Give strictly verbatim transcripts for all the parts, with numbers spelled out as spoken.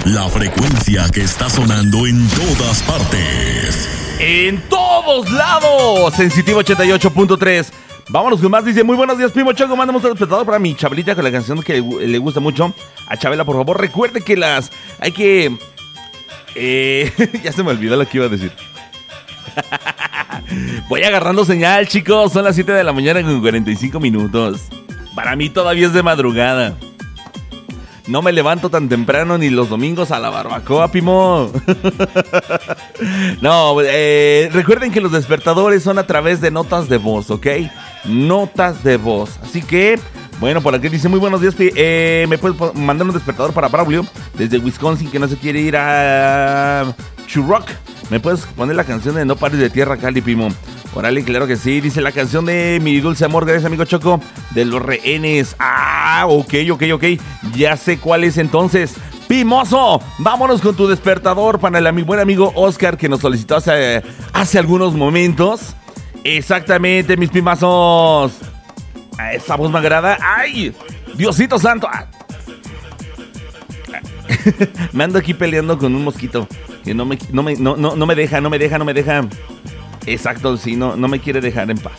La frecuencia que está sonando en todas partes. En todos lados. Sensitivo ochenta y ocho punto tres. Vámonos con más. Dice, muy buenos días, primo Choco. Mándame un despertador para mi Chabelita con la canción que le gusta mucho. A Chabela, por favor, recuerde que las... Hay que... Eh, ya se me olvidó lo que iba a decir. Voy agarrando señal, chicos. Son las siete de la mañana con cuarenta y cinco minutos. Para mí todavía es de madrugada. No me levanto tan temprano ni los domingos a la barbacoa, Pimo. No, eh, recuerden que los despertadores son a través de notas de voz, ¿ok? Notas de voz. Así que, bueno, por aquí dice, muy buenos días. Eh, ¿Me puedes mandar un despertador para Braulio desde Wisconsin que no se quiere ir a Churrock? ¿Me puedes poner la canción de No Pares de Tierra Cali, Pimo? Órale, claro que sí. Dice la canción de Mi Dulce Amor, gracias, amigo Choco, de Los Rehenes. Ah, ok, ok, ok. Ya sé cuál es entonces. Pimoso, vámonos con tu despertador para el, mi buen amigo Oscar, que nos solicitó hace, hace algunos momentos. Exactamente, mis pimazos. Esa voz me agrada. ¡Ay! Diosito santo. Me ando aquí peleando con un mosquito que no me, no me, no, no, no me deja, no me deja, no me deja. Exacto, sí, no, no me quiere dejar en paz.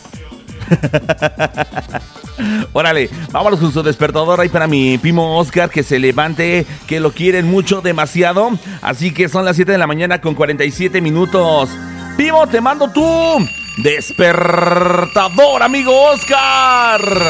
Órale, vámonos con su despertador ahí para mi primo Oscar, que se levante, que lo quieren mucho, demasiado. Así que son las siete de la mañana con cuarenta y siete minutos. Primo, te mando tu despertador, amigo Oscar.